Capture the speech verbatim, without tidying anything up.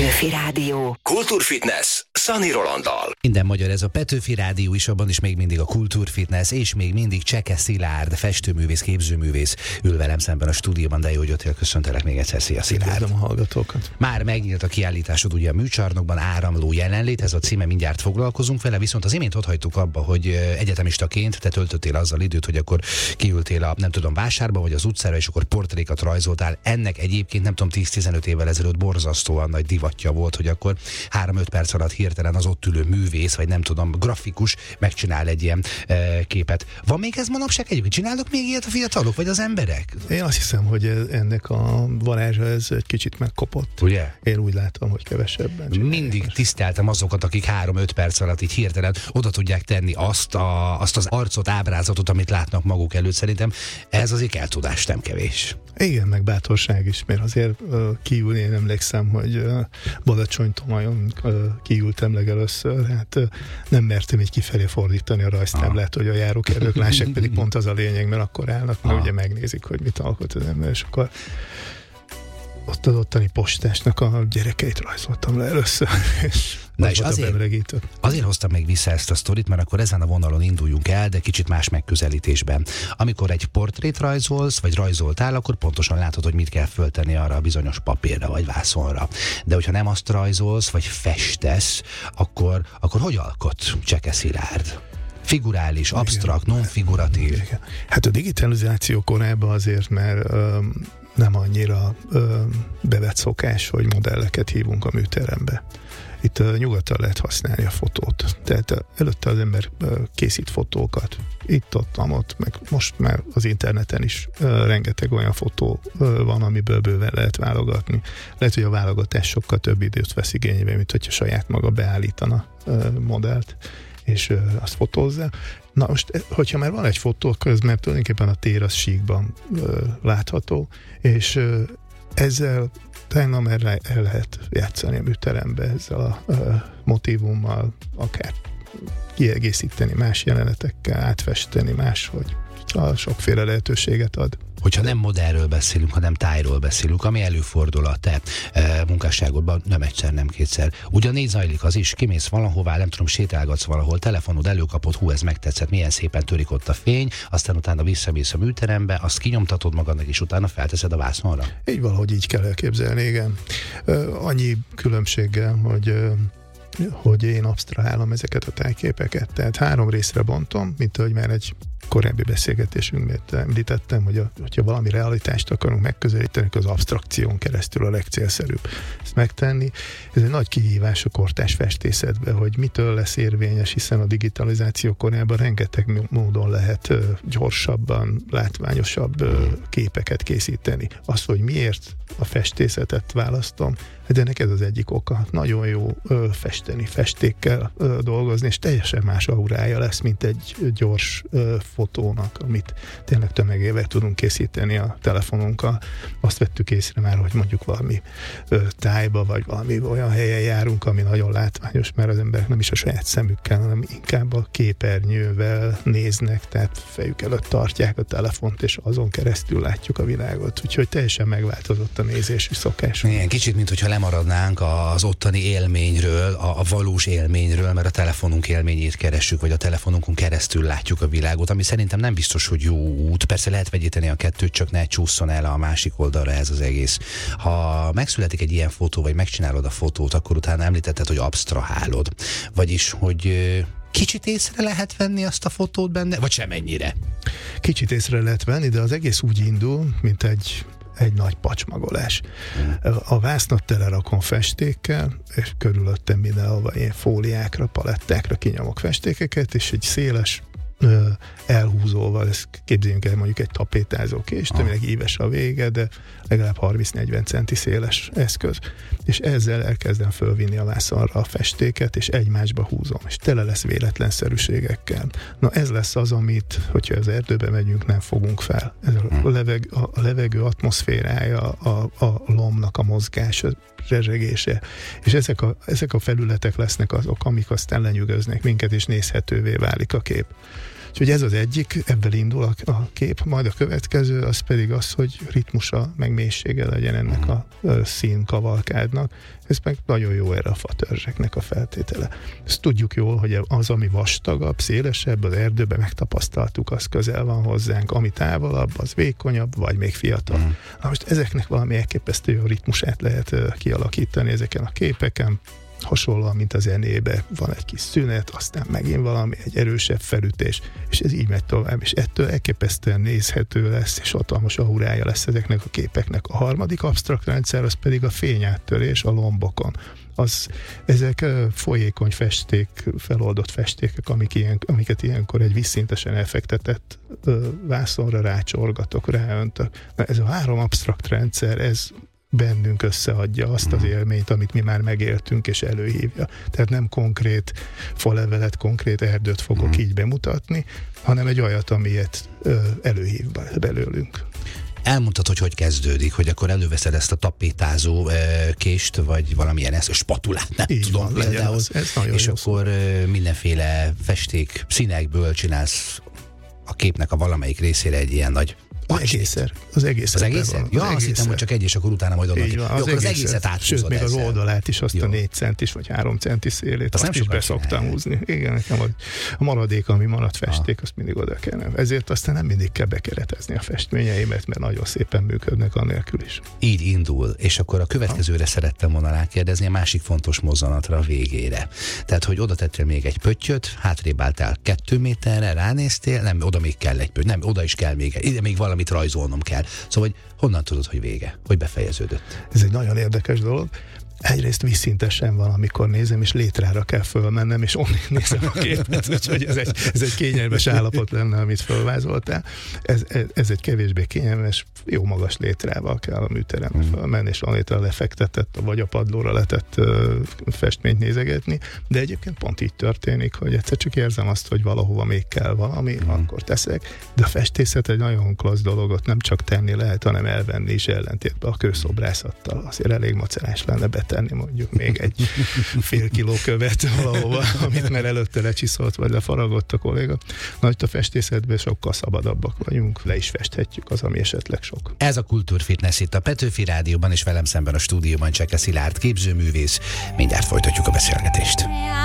Petőfi Rádió. Kultúrfitness Szani Rolanddal. Minden magyar, ez a Petőfi Rádió is, abban is még mindig a Kultúrfitness, és még mindig Cseke Szilárd, festőművész, képzőművész ül velem szemben a stúdióban, de jó, hogy jöttél, köszöntelek még egyszer, szia Szilárd. Üdvözlöm a hallgatókat. Már megnyílt a kiállításod ugye a műcsarnokban, Áramló jelenlét, ez a címe, mindjárt foglalkozunk vele, viszont az imént ott hagytuk abba, hogy egyetemistaként te töltöttél azzal időt, hogy akkor kiültél a, nem tudom, vásárba vagy az utcára, és akkor portrékat rajzoltál. Ennek egyébként nem tudom, tíz-tizenöt évvel ezelőtt borzasztóan nagy divatja volt, hogy akkor három-öt perc alatt hirtelen az ott ülő művész, vagy nem tudom, grafikus megcsinál egy ilyen e, képet. Van még ez manapság egyébként? Csinálnak még ilyet a fiatalok, vagy az emberek? Én azt hiszem, hogy ennek a varázsa ez egy kicsit megkopott. Ugye? Én úgy látom, hogy kevesebben csinálják. Mindig tiszteltem azokat, akik három-öt perc alatt így hirtelen oda tudják tenni azt, a, azt az arcot, ábrázatot, amit látnak maguk előtt. Szerintem ez azért eltudás, nem kevés. Igen, meg bátorság is, mert azért uh, kiülni, én emlékszem, hogy uh, Badacsony-Tomajon uh, kiültem legelőször, hát uh, nem mertem így kifelé fordítani a rajztáblát, ah. hogy a járókelők lássák, pedig pont az a lényeg, mert akkor állnak, mert ah. ugye megnézik, hogy mit alkot az ember, és akkor ott az ottani postásnak a gyerekeit rajzoltam le először, és Na és azért, azért hoztam még vissza ezt a sztorit, mert akkor ezen a vonalon induljunk el, de kicsit más megközelítésben. Amikor egy portrét rajzolsz, vagy rajzoltál, akkor pontosan látod, hogy mit kell föltenni arra a bizonyos papírra, vagy vászonra. De hogyha nem azt rajzolsz, vagy festesz, akkor, akkor hogy alkot Cseke Szilárd? Figurális, absztrakt, non-figuratív. Hát a digitalizáció korában azért, mert um, nem annyira um, bevett szokás, hogy modelleket hívunk a műterembe. Itt uh, nyugodtan lehet használni a fotót. Tehát uh, előtte az ember uh, készít fotókat, itt, ott, amott, meg most már az interneten is uh, rengeteg olyan fotó uh, van, amiből bőven lehet válogatni. Lehet, hogy a válogatás sokkal több időt vesz igénybe, mint hogyha saját maga beállítana uh, modellt, és uh, azt fotózza. Na most, hogyha már van egy fotó közben, mert tulajdonképpen a tér az síkban uh, látható, és uh, ezzel talán már el lehet játszani a műterembe ezzel a uh, motívummal, akár kiegészíteni más jelenetekkel, átfesteni máshogy. A sokféle lehetőséget ad. Hogyha nem modellről beszélünk, hanem tájról beszélünk, ami előfordul a te e, munkásságodban, nem egyszer, nem kétszer. Ugyanígy zajlik az is, kimész valahová, nem tudom, sétálgatsz valahol, telefonod előkapod, hú, ez megtetszett, milyen szépen törik ott a fény, aztán utána visszamész a műterembe, azt kinyomtatod magadnak, és utána felteszed a vászonra. Így valahogy így kell elképzelni, igen. Uh, annyi különbséggel, hogy uh, hogy én absztrahálom ezeket a tájképeket. Tehát három részre bontom, mint ahogy már egy korábbi beszélgetésünkben említettem, hogy a, hogyha valami realitást akarunk megközelíteni, az absztrakción keresztül a legcélszerűbb ezt megtenni. Ez egy nagy kihívás a kortárs festészetben, hogy mitől lesz érvényes, hiszen a digitalizáció korában rengeteg módon lehet gyorsabban, látványosabb képeket készíteni. Az, hogy miért a festészetet választom, de ennek ez az egyik oka. Nagyon jó ö, festeni, festékkel ö, dolgozni, és teljesen más aurája lesz, mint egy gyors ö, fotónak, amit tényleg tömegével tudunk készíteni a telefonunkkal. Azt vettük észre már, hogy mondjuk valami ö, tájba, vagy valami olyan helyen járunk, ami nagyon látványos, mert az emberek nem is a saját szemükkel, hanem inkább a képernyővel néznek, tehát fejük előtt tartják a telefont, és azon keresztül látjuk a világot. Úgyhogy teljesen megváltozott a nézési szokás. Igen, kicsit, mint hogyha lemaradnánk az ottani élményről, a, a valós élményről, mert a telefonunk élményét keressük, vagy a telefonunkon keresztül látjuk a világot, ami szerintem nem biztos, hogy jó út. Persze lehet vegyíteni a kettőt, csak ne csúszson el a másik oldalra ez az egész. Ha megszületik egy ilyen fotó, vagy megcsinálod a fotót, akkor utána említetted, hogy absztrahálod. Vagyis, hogy kicsit észre lehet venni azt a fotót benne, vagy semennyire? Kicsit észre lehet venni, de az egész úgy indul, mint egy egy nagy pacsmagolás. A vásznat telerakom festékkel, és körülöttem mindenhova ilyen fóliákra, palettákra kinyomok festékeket, és egy széles elhúzóval, ezt képzeljünk el mondjuk egy tapétázókést, aminek íves a vége, de legalább harminc-negyven centi széles eszköz. És ezzel elkezdem fölvinni a vászonra a festéket, és egymásba húzom, és tele lesz véletlenszerűségekkel. Na ez lesz az, amit, hogyha az erdőbe megyünk, nem fogunk fel. Ez a, leveg, a levegő atmoszférája, a, a lombnak a mozgása, zsezsegése, és ezek a, ezek a felületek lesznek azok, amik aztán lenyűgöznek minket, és nézhetővé válik a kép. Úgyhogy ez az egyik, ebből indul a, a kép, majd a következő, az pedig az, hogy ritmusa, meg mélysége legyen ennek a, a színkavalkádnak. Ez meg nagyon jó erre a fatörzseknek a feltétele. Ezt tudjuk jól, hogy az, ami vastagabb, szélesebb, az erdőben megtapasztaltuk, az közel van hozzánk, ami távolabb, az vékonyabb, vagy még fiatal. Mm. Na most ezeknek valami elképesztő jó ritmusát lehet uh, kialakítani ezeken a képeken, hasonlóan, mint a zenébe, van egy kis szünet, aztán megint valami, egy erősebb felütés, és ez így megy tovább, és ettől elképesztően nézhető lesz, és hatalmas aurája lesz ezeknek a képeknek. A harmadik absztrakt rendszer, az pedig a fényáttörés a lombokon. Az, ezek folyékony festék, feloldott festékek, amik ilyen, amiket ilyenkor egy vízszintesen elfektetett vászonra rácsorgatok, ráöntök. Na, ez a három absztrakt rendszer, ez bennünk összeadja azt az élményt, amit mi már megéltünk, és előhívja. Tehát nem konkrét falevelet, konkrét erdőt fogok mm. így bemutatni, hanem egy olyat, amilyet ö, előhív belőlünk. Elmondtad, hogy hogy kezdődik, hogy akkor előveszed ezt a tapétázó e, kést, vagy valamilyen ezt, spatulát, nem így tudom van, például, az, ez és akkor e, mindenféle festék színekből csinálsz a képnek a valamelyik részére egy ilyen nagy Az egészer. Az egészer. Az egészer? Ja, azt hittem, hogy csak egy, és akkor utána majd adnak. Így van, az, Jó, az egészet áthúzod. Sőt, még ezzel. az oldalát is, azt Jó. a négy centis vagy három centis szélét, azt, azt is be szoktam húzni. Igen, nekem a, a maradék, ami maradt festék, ah. azt mindig oda kellene. Ezért aztán nem mindig kell bekeretezni a festményeimet, mert nagyon szépen működnek anélkül is. Így indul, és akkor a következőre ah. szerettem volna rákérdezni, a másik fontos mozzanatra a végére. Tehát, hogy oda tettél még egy pöttyöt, hátrébb álltál kettő méterre, ránéztél, nem, oda még kell egy pötty, nem, oda is kell még, ide még valamit rajzolnom kell. Szóval, hogy honnan tudod, hogy vége? Hogy befejeződött? Ez egy nagyon érdekes dolog. Egyrészt vízszintesen van, amikor nézem, és létrára kell fölmennem, és onnét nézem a képet, úgyhogy ez egy, ez egy kényelmes állapot lenne, amit fölvázoltál. Ez, ez, ez egy kevésbé kényelmes, jó magas létrával kell a műterembe mm. fölmenni, és onnétre lefektetett, vagy a padlóra letett uh, festményt nézegetni, de egyébként pont így történik, hogy egyszer csak érzem azt, hogy valahova még kell valami, mm. akkor teszek, de a festészet egy nagyon klassz dologot nem csak tenni lehet, hanem elvenni is ellentétben a kőszobrászattal. Azért elég macerás lenne betenni mondjuk még egy fél kiló követ valahova, amit már előtte lecsiszolt, vagy lefaragott a kolléga. Nagy a festészetben sokkal szabadabbak vagyunk, le is festhetjük az, ami esetleg sok. Ez a Kultúrfitness itt a Petőfi Rádióban, és velem szemben a stúdióban Cseke Szilárd képzőművész. Mindjárt folytatjuk a beszélgetést.